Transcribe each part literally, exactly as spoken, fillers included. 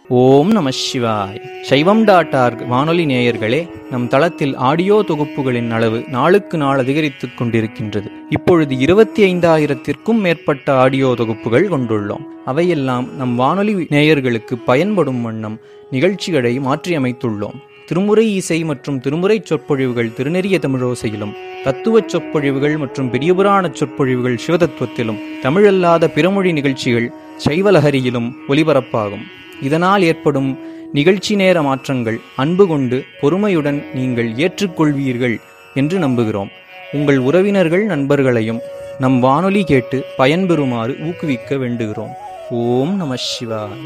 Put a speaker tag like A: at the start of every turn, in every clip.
A: ஓம் நம சிவாய். சைவம் டாட் ஆர்க் வானொலி நேயர்களே, நம் தளத்தில் ஆடியோ தொகுப்புகளின் அளவு நாளுக்கு நாள் அதிகரித்துக் கொண்டிருக்கின்றது. இப்பொழுது இருபத்தி ஐந்தாயிரத்திற்கும் மேற்பட்ட ஆடியோ தொகுப்புகள் கொண்டுள்ளோம். அவையெல்லாம் நம் வானொலி நேயர்களுக்கு பயன்படும் வண்ணம் நிகழ்ச்சிகளை மாற்றியமைத்துள்ளோம். திருமுறை இசை மற்றும் திருமுறை சொற்பொழிவுகள் திருநெறிய தமிழோசையிலும், தத்துவச் சொற்பொழிவுகள் மற்றும் பெரியபுராண சொற்பொழிவுகள் சிவதத்துவத்திலும், தமிழல்லாத பிறமொழி நிகழ்ச்சிகள் சைவலஹரியிலும் ஒலிபரப்பாகும். இதனால் ஏற்படும் நிகழ்ச்சி நேர மாற்றங்கள் அன்பு கொண்டு பொறுமையுடன் நீங்கள் ஏற்றுக்கொள்வீர்கள் என்று நம்புகிறோம். உங்கள் உறவினர்கள் நண்பர்களையும் நம் வானொலி கேட்டு பயன்பெறுமாறு ஊக்குவிக்க வேண்டுகிறோம். ஓம் நம சிவாய்.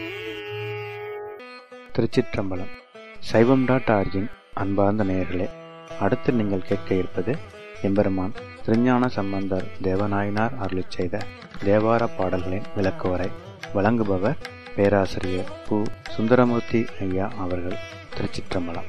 B: திருச்சிற்றம்பலம். சைவம் டாட் ஆர்ஜின் அன்பார்ந்த நேயர்களே, அடுத்து நீங்கள் கேட்க இருப்பது எம்பெருமான் திருஞான சம்பந்தர் தேவநாயனார் அருளிச் செய்த தேவார பாடல்களின் விளக்குவரை. வழங்குபவர் பேராசிரியர் பு. சுந்தரமூர்த்தி ஐயா அவர்கள். திருச்சிற்றம்பலம்.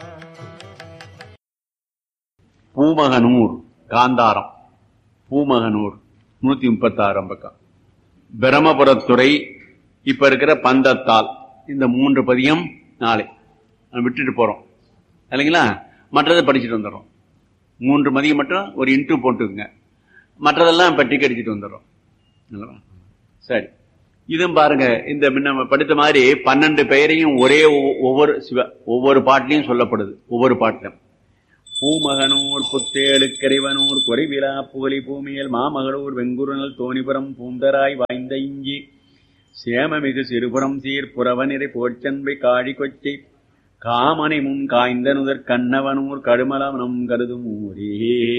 C: பூமகனூர் காந்தாரம். பூமகனூர் நூத்தி முப்பத்தி ஆறாம் பக்கம். பிரமபுரத்துறை இப்ப இருக்கிற பந்தத்தால். இந்த மூன்று பதியம் நாளை விட்டுட்டு போறோம் இல்லைங்களா? மற்றதை படிச்சுட்டு வந்துடுறோம். மூன்று மதியம் மட்டும் ஒரு இன்ட்ரு போட்டுக்குங்க, மற்றதெல்லாம் இப்ப டிக்கெட் அடிச்சுட்டு வந்துடுறோம். சரி, இதுவும் பாருங்க, இந்த நம்ம படித்த மாதிரி பன்னெண்டு பெயரையும் ஒரே ஒவ்வொரு சிவ ஒவ்வொரு பாட்டிலையும் சொல்லப்படுது. ஒவ்வொரு பாட்டிலும் பூமகனூர் புத்தேழுக்கரைவனூர் குறைவிலா புகழி பூமியல் மாமகளூர் வெங்குருநல் தோணிபுரம் பூந்தராய் வாய்ந்த இஞ்சி சேமமிகு சிறுபுறம் சீர் புறவனிறை போச்சன்பை காழி கொச்சை காமனை முன் காய்ந்த நுதற் கண்ணவனூர் கடுமலம் கருதும் ஊரே.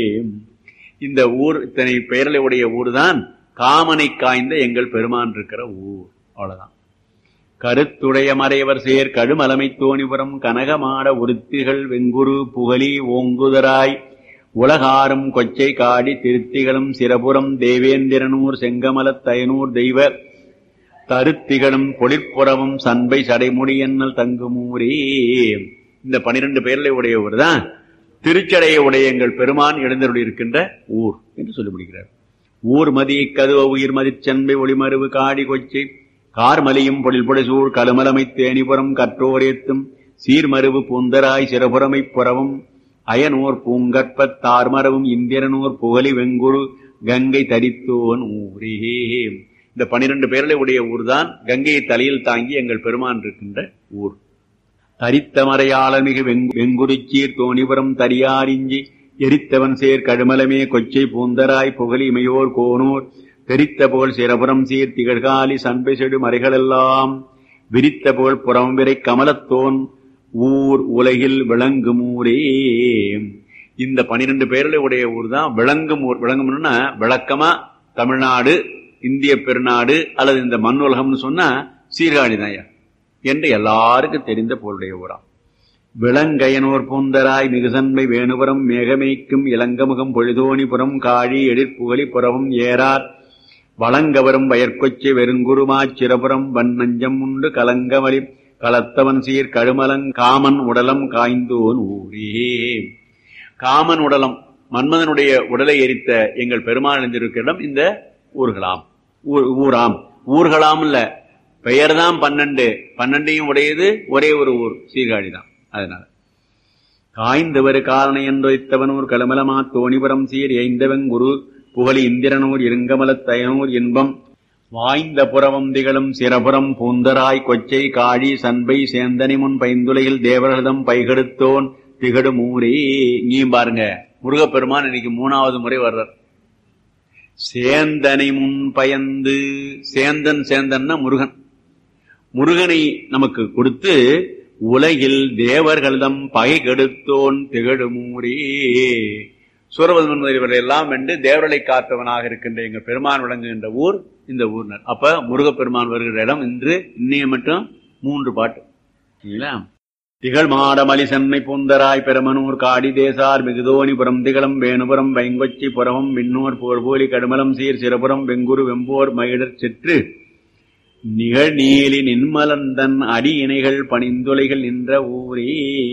C: இந்த ஊர் இத்தனை பெயர்களை உடைய ஊர் தான் காமனை காய்ந்த எங்கள் பெருமான் இருக்கிற ஊர். அவ்வளவுதான். கருத்துடைய மறைவர் சேர் கடுமலமை தோணிபுரம் கனகமாட உருத்திகள் வெங்குரு புகழி ஓங்குதராய் உலகாரும் கொச்சை காடி திருத்திகளும் சிரபுரம் தேவேந்திரனூர் செங்கமலத் தயனூர் தெய்வ தருத்திகளும் பொழிற்புறவும் சண்பை சடைமுடி என்னல் தங்குமூரே. இந்த பனிரெண்டு பெயர்களை உடைய ஊர் தான் திருச்சடையை உடைய எங்கள் பெருமான் எழுந்தருளி இருக்கின்ற ஊர் என்று சொல்லி முடிக்கிறார். ஊர் மதி கதுவ உயிர் மதிச்சன்பை ஒளிமருவு காடி கொச்சை கார்மலியும் பொழில் பொடிசூழ் கலுமலமை தேனிபுரம் கற்றோரேத்தும் சீர்மருவு பூந்தராய் சிறபுறமை புறவும் அயனோர் பூங்கற்பத் தார்மரவும் இந்திரனூர் புகழி வெங்குரு கங்கை தரித்தோன் ஊரே. இந்த பனிரெண்டு பேர்களை உடைய ஊர் தான் கங்கையை தலையில் தாங்கி எங்கள் பெருமான் இருக்கின்ற ஊர். தரித்த மறையாளர் மிகு வெங்குருச்சீர் தோணிபுரம் தரியாரிஞ்சி எரித்தவன் சேர் கடுமலமே கொச்சை பூந்தராய் புகழி இமையோர் கோனூர் தெரித்த போல் சிரபுரம் சீர் திகழ்காலி சண்பை செடு மறைகளெல்லாம் விரித்த போல் புறம் விரை கமலத்தோன் ஊர் உலகில் விளங்கும் ஊரே. இந்த பனிரெண்டு பேர்களை உடைய ஊர் தான் விளங்கும் ஊர். விளங்கும்னா விளக்கமா தமிழ்நாடு, இந்திய பெருநாடு அல்லது இந்த மண்ணுலகம்னு சொன்னா சீர்காழி தாயா என்று எல்லாருக்கும் தெரிந்த போருடைய ஊராம். விளங்கையனோர் பூந்தராய் மிகுசன்மை வேணுபுரம் மேகமைக்கும் இளங்கமுகம் பொழுதோணிபுரம் காழி எழிற்புகழி புறவும் ஏறார் வளங்கவரும் வயற்கொச்சி வெறுங்குருமாச் சிரபுரம் வன்னஞ்சம் உண்டு கலங்கமலி களத்தவன் சீர் கழுமலங் காமன் உடலம் காய்ந்தோன் ஊரே. காமன் உடலம் மன்மதனுடைய உடலை எரித்த எங்கள் பெருமாள் எழுந்திருக்கிற இடம் இந்த ஊர்களாம். ஊராம் ஊர்களாம் இல்ல, பெயர்தான் பன்னெண்டு. பன்னெண்டையும் உடையது ஒரே ஒரு ஊர், சீர்காழி தான். அதனால காய்ந்தவர் காரண என்றொய்த்தவனூர் கலமலமா தோணிபுரம் சீர் எய்ந்தவன் குரு புகழி இந்திரனூர் இருங்கமலத் தயனூர் இன்பம் வாய்ந்த புறவம் திகழும் சிரபுரம் பூந்தராய் கொச்சை காழி சண்பை சேந்தனி முன் பைந்துலையில் தேவரதம் பைகெடுத்தோன் திகடும் ஊரே. இங்கேயும் பாருங்க, முருகப்பெருமான் இன்னைக்கு மூணாவது முறை வர்றார். சேந்தனை முன் பயந்து, சேந்தன் சேந்தன்னா முருகன், முருகனை நமக்கு கொடுத்து உலகில் தேவர்களிடம் பகை கெடுத்தோன் திகழுமூரே. சூரபத்மன் முதலியவர்கள் எல்லாம் வென்று தேவர்களை காத்தவனாக இருக்கின்ற எங்க பெருமான் விளங்குகின்ற ஊர் இந்த ஊர்னர். அப்ப முருகப்பெருமான் வருகிற இடம் இன்று இன்னைய மட்டும் மூன்று பாட்டு இல்லைங்களா? திகழ் மாடமலி சென்னை பூந்தராய் பெருமனூர் காடி தேசார் மிகுதோனிபுரம் திகழும் வேணுபுரம் வைங்கொச்சி புறமும் விண்ணோர் போர்போலி கடுமலம் சீர் சிறபுரம் வெங்குரு வெம்போர் மகிழற் செற்று நிகழ் நீலி நின்மலந்தன் அடி இணைகள் பணிந்துளைகள் நின்ற ஊரே.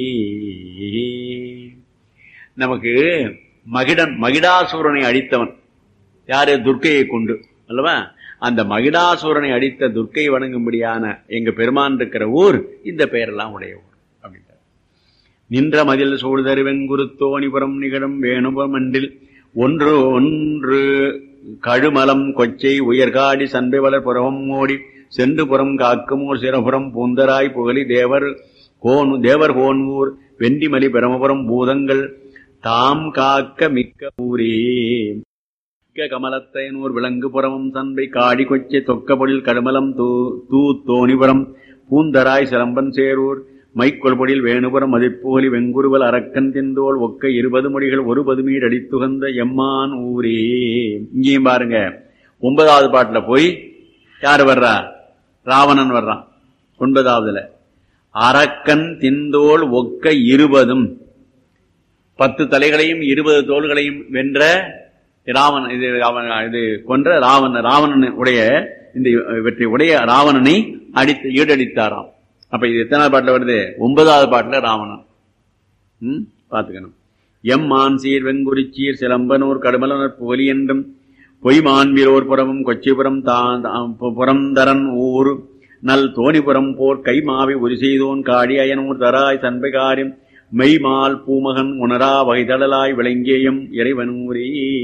C: நமக்கு மகிடன் மகிடாசூரனை அழித்தவன் யாரு? துர்க்கையை கொண்டு அல்லவா? அந்த மகிடாசுரனை அடித்த துர்க்கை வணங்கும்படியான எங்க பெருமான் இருக்கிற ஊர் இந்த பெயரெல்லாம் உடைய ஊர் அப்படின்ட்டார். நின்ற மதில் சூழ்தரு வெங்குருத்தோணிபுரம் நிகழும் வேணுபுரம் மண்டில் ஒன்று ஒன்று கழுமலம் கொச்சை உயர்காடி சண்பைவளர் புறவம் ஓடி சென்று புறம் காக்குமோர் சிறபுரம் பூந்தராய் புகழி தேவர் கோன் தேவர் கோன்வூர் வெண்டிமலி பிரமபுரம் பூதங்கள் தாம் காக்க மிக்க ஊரே கமலத்தையனூர் விலங்கு புறமும் சண்பை காடி கொச்சை தொக்கபொழில் கடுமலம் தூ தூ தோணிபுரம் பூந்தராய் சிலம்பன் சேரூர் மைக்கொள்பொழில் வேணுபுரம் மதிப்புகலி வெங்குருவல் அரக்கன் திந்தோள் ஒக்க இருபது மொழிகள் ஒரு பதுமீர் அடித்துகந்த எம்மான் ஊரே. இங்கேயும் பாருங்க, ஒன்பதாவது பாட்டுல போய் யாரு வர்றா? ராவணன் வர்றான். ஒன்பதாவதுல அரக்கன் திந்தோள் ஒக்க இருபதும், பத்து தலைகளையும் இருபது தோள்களையும் வென்ற ராவணன், இது இது கொன்ற ராவணன், ராவணன் உடைய இந்த இவற்றை உடைய ராவணனை அடித்து ஈடடித்தாராம். அப்ப இது எத்தனாவது பாட்டுல வருது? ஒன்பதாவது பாட்டுல ராவணன். ம் பாத்துக்கணும். எம்மான் சீர் வெங்குறிச்சீர் சிலம்பனூர் கடுமலனர் புகலி என்றும் பொய்மான்வீரோர் புறமும் கொச்சிபுரம் புறந்தரன் ஊர் நல் தோணிபுரம் போர் கைமாவை ஒரு செய்தோன் காடி அயனூர் தராய் சண்பைகாரியம் மெய்மால் பூமகன் உணரா வகைதடலாய் விளங்கேயம் இறைவனூரே.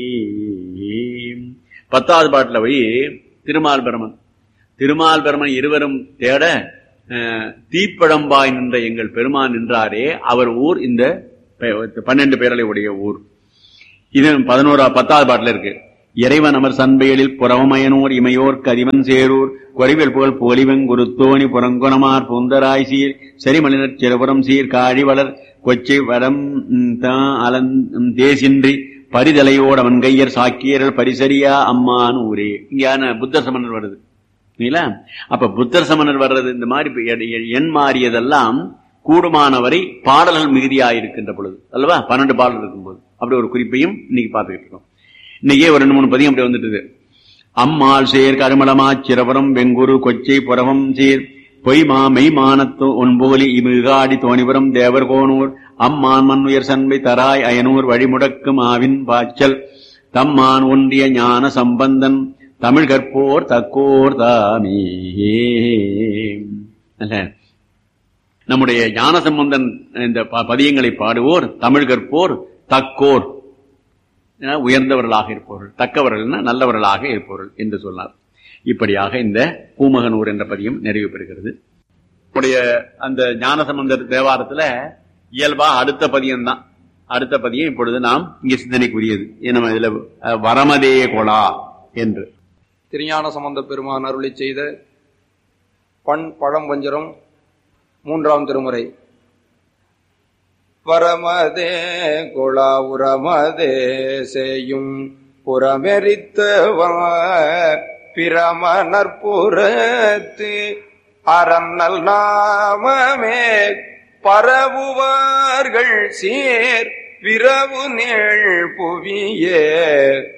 C: பத்தாவது பாட்டுல போய் திருமால் பிரமன் திருமால் பிரமன் இருவரும் தேட தீப்பழம்பாய் நின்ற எங்கள் பெருமான் நின்றாரே, அவர் ஊர் இந்த பன்னெண்டு பேரலை உடைய ஊர். இது பதினோரா பத்தாவது பாட்டுல இருக்கு. இறைவன் அமர் சண்பையலில் புறவமயனூர் இமையோர் கதிவன் சேரூர் குறைவில் புகழ் புகழிவன் குருத்தோணி புறங்குணமார் பூந்தராய் சீர் செரிமலினர் சிறுபுறம் சீர் காழி வளர் கொச்சை வரம் அலந் தேசின்றி பரிதலையோட அவன் கையர் சாக்கியர்கள் பரிசரியா அம்மான் ஊரே. இங்கான புத்த சமணர் வருது. அப்ப புத்தர் சமணர் வர்றது இந்த மாதிரி எண் மாறியதெல்லாம் கூடுமானவரை பாடல்கள் மிகுதியாயிருக்கின்ற பொழுது அல்லவா, பன்னெண்டு பாடல் இருக்கும்போது அப்படி ஒரு குறிப்பையும் இன்னைக்கு பார்த்துக்கிட்டு இருக்கோம். இன்னைக்கே ஒரு ரெண்டு மூணு பதியம் அப்படி வந்துட்டு. அம்மாள் சேர் கருமலமா சிரபுரம் வெங்குரு கொச்சை புறவம் சீர் பொய்மா மெய்மானத்து ஒன்போலி இமிகாடி தோணிபுரம் தேவர் கோனூர் அம்மான் மண் உயர் சண்பை தராய் அயனூர் வழிமுடக்கும் ஆவின் பாய்ச்சல் தம்மான் ஒன்றிய ஞான சம்பந்தன் தமிழ் கற்போர் தக்கோர் தாமே. நம்முடைய ஞான சம்பந்தன் இந்த பதியங்களை பாடுவோர் தமிழ் கற்போர் தக்கோர், உயர்ந்தவர்களாக இருப்பவர்கள், தக்கவர்கள் நல்லவர்களாக இருப்பவர்கள் என்று சொன்னார். இப்படியாக இந்த பூமகனூர் என்ற பதியம் நிறைவு பெறுகிறது. நம்முடைய அந்த ஞானசம்பந்தர் தேவாரத்துல இயல்பா அடுத்த பதியம் தான். அடுத்த பதியம் இப்பொழுது நாம் இங்கே சிந்தனைக்குரியது. நம்ம இதுல வரமதே கொலா என்று
D: திருஞான சம்பந்த பெருமான் அருளி செய்த பண் பழம்பஞ்சரம் மூன்றாம் திருமுறை. வரமதே கொலா உரமதே செய்யும் புறமெரித்தவ பிரமணற்புறத்து அரண்ணல் நாமமே பரவுவார்கள் சேர் விரவு நேள் புவியே